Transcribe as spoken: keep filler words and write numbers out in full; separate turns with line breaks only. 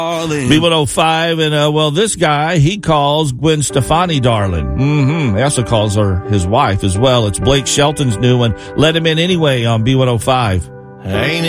B one oh five, and, uh, well, this guy, he calls Gwen Stefani darling. Mm-hmm. He also calls her his wife as well. It's Blake Shelton's new one. Let him in anyway on B one oh five.
Ain't